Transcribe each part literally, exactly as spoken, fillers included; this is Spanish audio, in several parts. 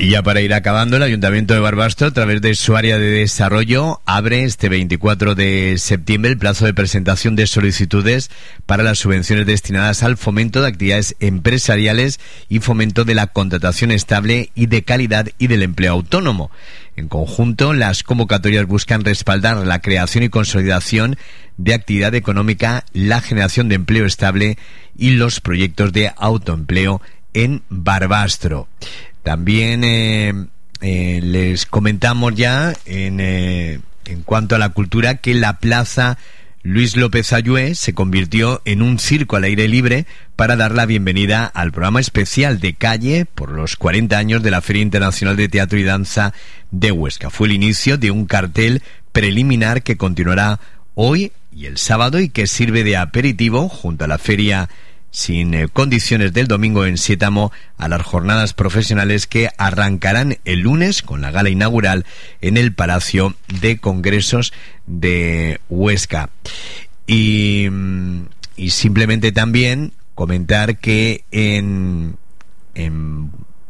Y ya para ir acabando, el Ayuntamiento de Barbastro, a través de su área de desarrollo, abre este veinticuatro de septiembre el plazo de presentación de solicitudes para las subvenciones destinadas al fomento de actividades empresariales y fomento de la contratación estable y de calidad y del empleo autónomo. En conjunto, las convocatorias buscan respaldar la creación y consolidación de actividad económica, la generación de empleo estable y los proyectos de autoempleo en Barbastro. También eh, eh, les comentamos ya en, eh, en cuanto a la cultura que la Plaza Luis López Ayué se convirtió en un circo al aire libre para dar la bienvenida al programa especial de calle por los cuarenta años de la Feria Internacional de Teatro y Danza de Huesca. Fue el inicio de un cartel preliminar que continuará hoy y el sábado y que sirve de aperitivo junto a la feria sin eh, condiciones del domingo en Sietamo a las jornadas profesionales que arrancarán el lunes con la gala inaugural en el Palacio de Congresos de Huesca. Y, y simplemente también comentar que en, en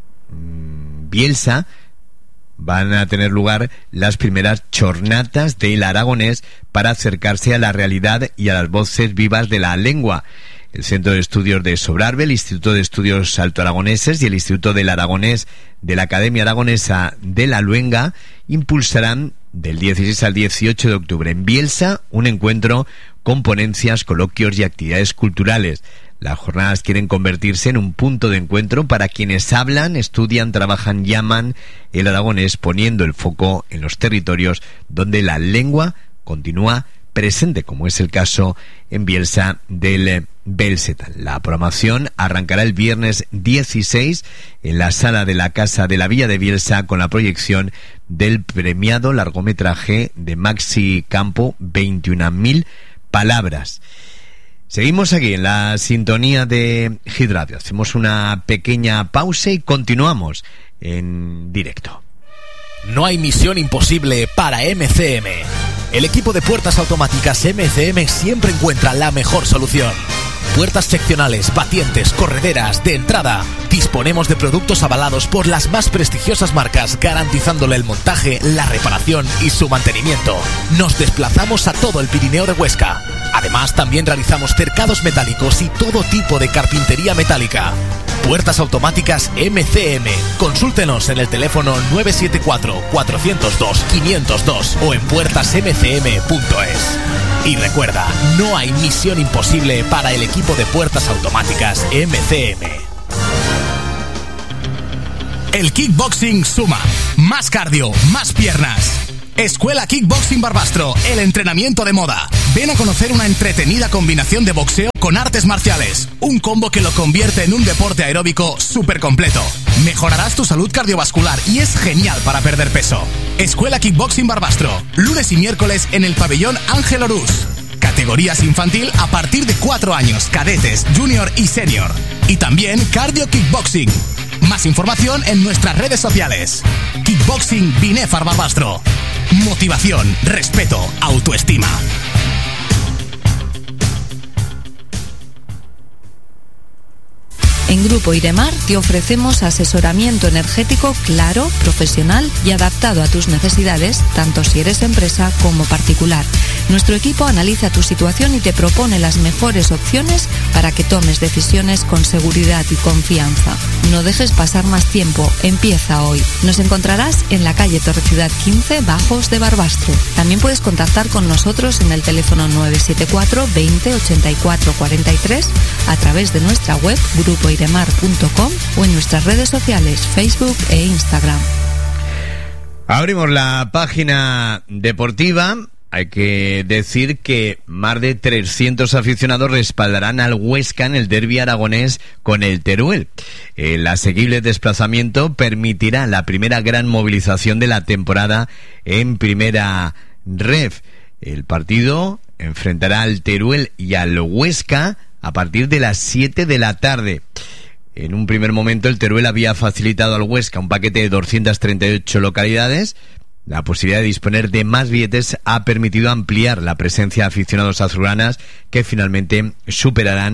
Bielsa van a tener lugar las primeras jornadas del aragonés para acercarse a la realidad y a las voces vivas de la lengua. El Centro de Estudios de Sobrarbe, el Instituto de Estudios Alto Aragoneses y el Instituto del Aragonés de la Academia Aragonesa de la Luenga impulsarán del dieciséis al dieciocho de octubre en Bielsa un encuentro con ponencias, coloquios y actividades culturales. Las jornadas quieren convertirse en un punto de encuentro para quienes hablan, estudian, trabajan y aman el aragonés, poniendo el foco en los territorios donde la lengua continúa presente, como es el caso en Bielsa del Belsetal. La programación arrancará el viernes dieciséis en la sala de la Casa de la Villa de Bielsa con la proyección del premiado largometraje de Maxi Campo, veintiuna mil palabras. Seguimos aquí en la sintonía de Hit Radio. Hacemos una pequeña pausa y continuamos en directo. No hay misión imposible para M C M. El equipo de puertas automáticas M C M siempre encuentra la mejor solución. Puertas seccionales, batientes, correderas, de entrada. Disponemos de productos avalados por las más prestigiosas marcas, garantizándole el montaje, la reparación y su mantenimiento. Nos desplazamos a todo el Pirineo de Huesca. Además, también realizamos cercados metálicos y todo tipo de carpintería metálica. Puertas automáticas M C M. Consúltenos en el teléfono nueve siete cuatro, cuatro cero dos, cinco cero dos o en puertas m c m punto es. Y recuerda, no hay misión imposible para el equipo de puertas automáticas M C M. El kickboxing suma. Más cardio, más piernas. Escuela Kickboxing Barbastro, el entrenamiento de moda. Ven a conocer una entretenida combinación de boxeo con artes marciales. Un combo que lo convierte en un deporte aeróbico súper completo. Mejorarás tu salud cardiovascular y es genial para perder peso. Escuela Kickboxing Barbastro, lunes y miércoles en el pabellón Ángel Orús. Categorías infantil a partir de cuatro años, cadetes, junior y senior. Y también cardio kickboxing. Más información en nuestras redes sociales. Kickboxing Binefar Barbastro. Motivación, respeto, autoestima. En Grupo Iremar te ofrecemos asesoramiento energético claro, profesional y adaptado a tus necesidades, tanto si eres empresa como particular. Nuestro equipo analiza tu situación y te propone las mejores opciones para que tomes decisiones con seguridad y confianza. No dejes pasar más tiempo, empieza hoy. Nos encontrarás en la calle Torreciudad quince, Bajos de Barbastro. También puedes contactar con nosotros en el teléfono nueve siete cuatro, veinte, ochenta y cuatro, cuarenta y tres a través de nuestra web grupo iremar punto com o en nuestras redes sociales Facebook e Instagram. Abrimos la página deportiva. Hay que decir que más de trescientos aficionados respaldarán al Huesca en el derbi aragonés con el Teruel. El asequible desplazamiento permitirá la primera gran movilización de la temporada en primera ref. El partido enfrentará al Teruel y al Huesca a partir de las siete de la tarde. En un primer momento el Teruel había facilitado al Huesca un paquete de doscientas treinta y ocho localidades. La posibilidad de disponer de más billetes ha permitido ampliar la presencia de aficionados azulgranas que finalmente superarán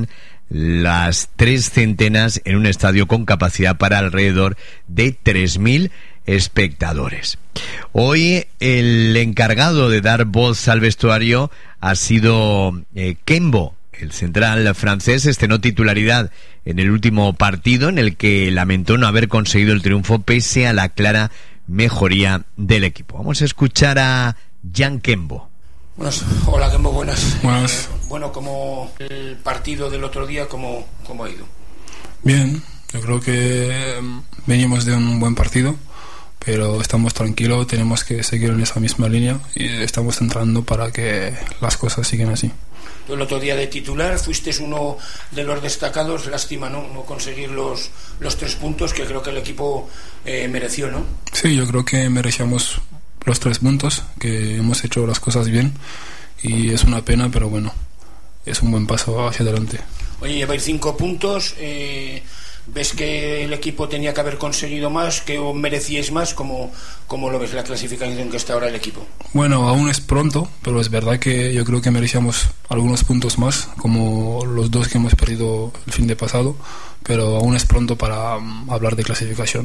las tres centenas en un estadio con capacidad para alrededor de tres mil espectadores. Hoy el encargado de dar voz al vestuario ha sido eh, Kembo. El central francés estrenó titularidad en el último partido, en el que lamentó no haber conseguido el triunfo pese a la clara mejoría del equipo. Vamos a escuchar a Jan Kembo. Buenas. Hola Kembo, buenas. Buenas. Eh, bueno, como el partido del otro día, ¿cómo, cómo ha ido? Bien, yo creo que venimos de un buen partido, pero estamos tranquilos, tenemos que seguir en esa misma línea y estamos entrando para que las cosas sigan así. El otro día de titular fuiste uno de los destacados, lástima no, no conseguir los, los tres puntos que creo que el equipo eh, mereció, ¿no? Sí, yo creo que merecíamos los tres puntos, que hemos hecho las cosas bien y es una pena, pero bueno, es un buen paso hacia adelante. Oye, lleváis cinco puntos, eh, ¿ves que el equipo tenía que haber conseguido más, que os merecíais más? ¿Cómo, cómo lo ves la clasificación que está ahora el equipo? Bueno, aún es pronto, pero es verdad que yo creo que merecíamos algunos puntos más, como los dos que hemos perdido el fin de pasado, pero aún es pronto para um, hablar de clasificación.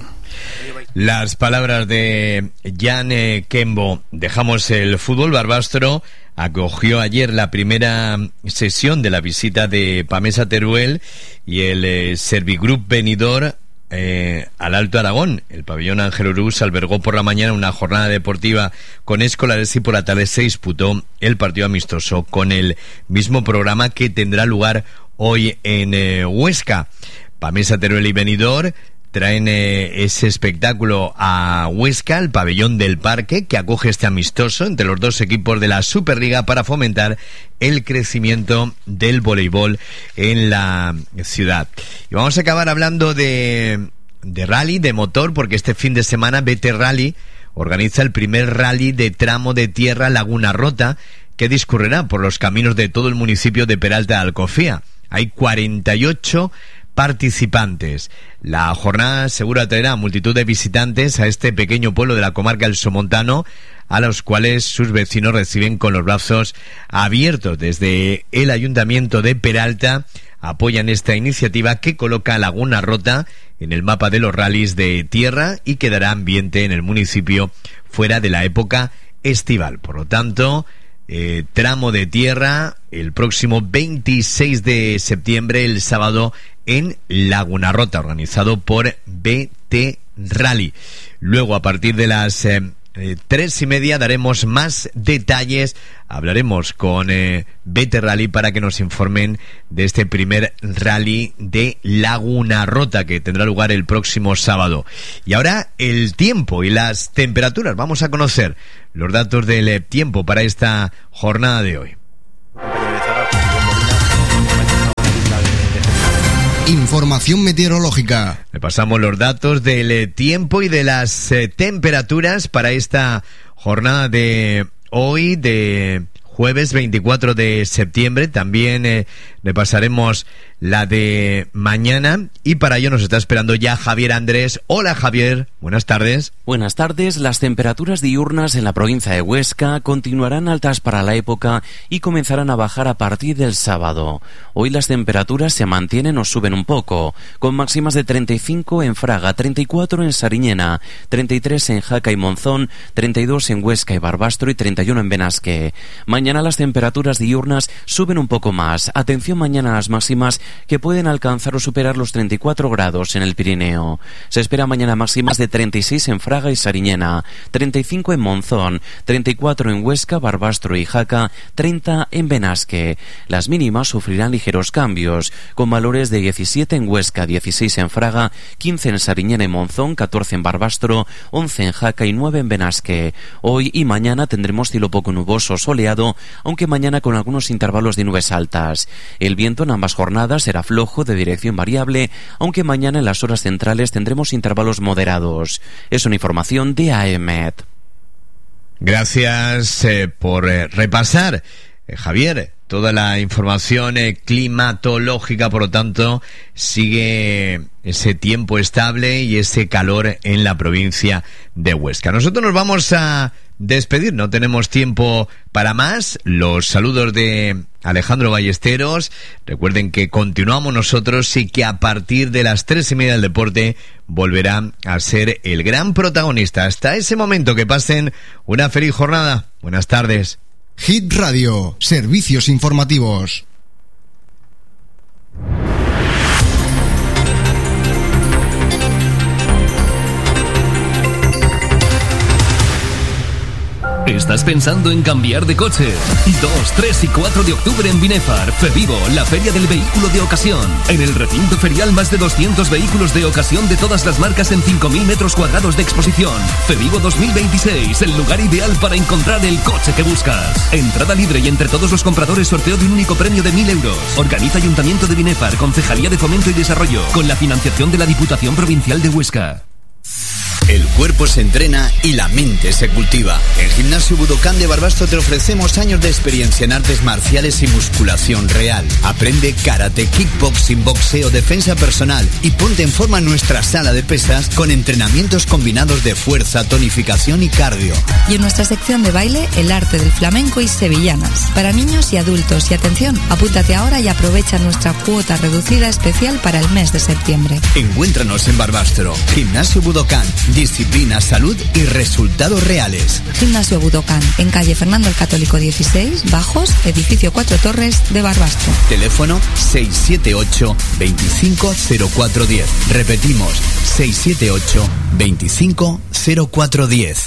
Las palabras de Jan eh, Kembo. Dejamos el fútbol. Barbastro acogió ayer la primera sesión de la visita de Pamesa Teruel y el eh, Servigroup Benidorm eh, al Alto Aragón. El pabellón Ángel Urús albergó por la mañana una jornada deportiva con escolares y por la tarde se disputó el partido amistoso con el mismo programa que tendrá lugar hoy en eh, Huesca. Pamesa Teruel y Benidorm traen eh, ese espectáculo a Huesca, el pabellón del Parque, que acoge este amistoso entre los dos equipos de la Superliga para fomentar el crecimiento del voleibol en la ciudad. Y vamos a acabar hablando de, de rally, de motor, porque este fin de semana B T Rally organiza el primer rally de tramo de tierra Laguna Rota, que discurrirá por los caminos de todo el municipio de Peralta de Alcofía. Hay cuarenta y ocho participantes. La jornada segura traerá a multitud de visitantes a este pequeño pueblo de la comarca del Somontano, a los cuales sus vecinos reciben con los brazos abiertos. Desde el Ayuntamiento de Peralta apoyan esta iniciativa que coloca Laguna Rota en el mapa de los rallies de tierra y que dará ambiente en el municipio fuera de la época estival. Por lo tanto, eh, tramo de tierra el próximo veintiséis de septiembre, el sábado, en Laguna Rota, organizado por B T Rally. Luego, a partir de las eh, eh, tres y media, daremos más detalles. Hablaremos con eh, B T Rally para que nos informen de este primer rally de Laguna Rota que tendrá lugar el próximo sábado. Y ahora el tiempo y las temperaturas. Vamos a conocer los datos del eh, tiempo para esta jornada de hoy. Información meteorológica. Repasamos los datos del eh, tiempo y de las eh, temperaturas para esta jornada de hoy, de jueves veinticuatro de septiembre. También eh, repasaremos la de mañana y para ello nos está esperando ya Javier Andrés. Hola Javier, buenas tardes. Buenas tardes. Las temperaturas diurnas en la provincia de Huesca continuarán altas para la época y comenzarán a bajar a partir del sábado. Hoy las temperaturas se mantienen o suben un poco, con máximas de treinta y cinco en Fraga, treinta y cuatro en Sariñena, treinta y tres en Jaca y Monzón, treinta y dos en Huesca y Barbastro y treinta y uno en Benasque. Mañana las temperaturas diurnas suben un poco más. Atención mañana a las máximas, que pueden alcanzar o superar los treinta y cuatro grados en el Pirineo. Se espera mañana máximas de treinta y seis en Fraga y Sariñena, treinta y cinco en Monzón, treinta y cuatro en Huesca, Barbastro y Jaca, treinta en Benasque. Las mínimas sufrirán ligeros cambios, con valores de diecisiete en Huesca, dieciséis en Fraga, quince en Sariñena y Monzón, catorce en Barbastro, once en Jaca y nueve en Benasque. Hoy y mañana tendremos cielo poco nuboso soleado, aunque mañana con algunos intervalos de nubes altas. El viento en ambas jornadas será flojo, de dirección variable, aunque mañana en las horas centrales tendremos intervalos moderados. Es una información de A E M E T. Gracias eh, por eh, repasar, eh, Javier, toda la información eh, climatológica, por lo tanto, sigue ese tiempo estable y ese calor en la provincia de Huesca. Nosotros nos vamos a despedir, no tenemos tiempo para más. Los saludos de Alejandro Ballesteros. Recuerden que continuamos nosotros y que a partir de las tres y media del deporte volverá a ser el gran protagonista. Hasta ese momento, que pasen una feliz jornada. Buenas tardes. Hit Radio, servicios informativos. ¿Estás pensando en cambiar de coche? dos, tres y cuatro de octubre en Binefar, Fevivo, la feria del vehículo de ocasión. En el recinto ferial, más de doscientos vehículos de ocasión de todas las marcas en cinco mil metros cuadrados de exposición. Fevivo dos mil veintiséis, el lugar ideal para encontrar el coche que buscas. Entrada libre y entre todos los compradores sorteo de un único premio de mil euros. Organiza Ayuntamiento de Binefar, Concejalía de Fomento y Desarrollo, con la financiación de la Diputación Provincial de Huesca. El cuerpo se entrena y la mente se cultiva. En Gimnasio Budokán de Barbastro te ofrecemos años de experiencia en artes marciales y musculación real. Aprende karate, kickboxing, boxeo, defensa personal y ponte en forma en nuestra sala de pesas con entrenamientos combinados de fuerza, tonificación y cardio. Y en nuestra sección de baile, el arte del flamenco y sevillanas. Para niños y adultos. Y atención, apúntate ahora y aprovecha nuestra cuota reducida especial para el mes de septiembre. Encuéntranos en Barbastro. Gimnasio Budokán. Disciplina, salud y resultados reales. Gimnasio Budokán, en calle Fernando el Católico dieciséis, Bajos, edificio Cuatro Torres de Barbastro. Teléfono seis siete ocho, veinticinco cero cuatro diez. Repetimos, seis siete ocho, veinticinco cero cuatro diez.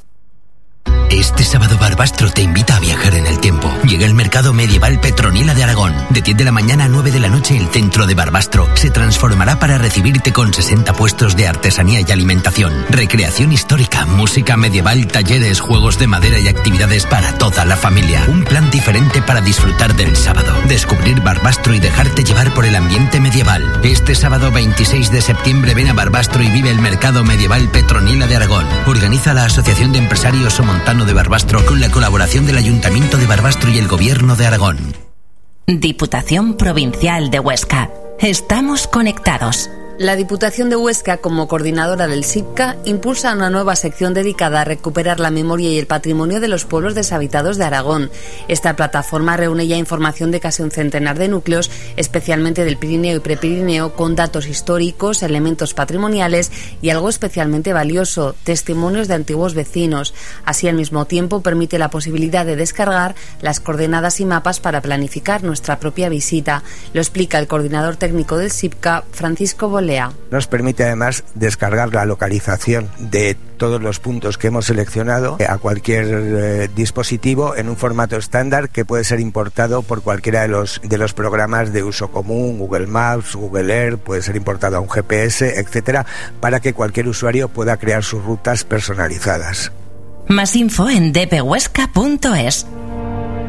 Este sábado Barbastro te invita a viajar en el tiempo. Llega el mercado medieval Petronila de Aragón. De diez de la mañana a nueve de la noche, el centro de Barbastro se transformará para recibirte con sesenta puestos de artesanía y alimentación, recreación histórica, música medieval, talleres, juegos de madera y actividades para toda la familia. Un plan diferente para disfrutar del sábado. Descubrir Barbastro y dejarte llevar por el ambiente medieval. Este sábado veintiséis de septiembre ven a Barbastro y vive el mercado medieval Petronila de Aragón. Organiza la Asociación de Empresarios Somontano de Barbastro con la colaboración del Ayuntamiento de Barbastro y el Gobierno de Aragón. Diputación Provincial de Huesca. Estamos conectados. La Diputación de Huesca, como coordinadora del SIPCA, impulsa una nueva sección dedicada a recuperar la memoria y el patrimonio de los pueblos deshabitados de Aragón. Esta plataforma reúne ya información de casi un centenar de núcleos, especialmente del Pirineo y Prepirineo, con datos históricos, elementos patrimoniales y algo especialmente valioso, testimonios de antiguos vecinos. Así, al mismo tiempo, permite la posibilidad de descargar las coordenadas y mapas para planificar nuestra propia visita. Lo explica el coordinador técnico del SIPCA, Francisco Bolea. Nos permite además descargar la localización de todos los puntos que hemos seleccionado a cualquier eh, dispositivo en un formato estándar que puede ser importado por cualquiera de los, de los programas de uso común, Google Maps, Google Earth, puede ser importado a un G P S, etcétera, para que cualquier usuario pueda crear sus rutas personalizadas. Más info en d p huesca punto es.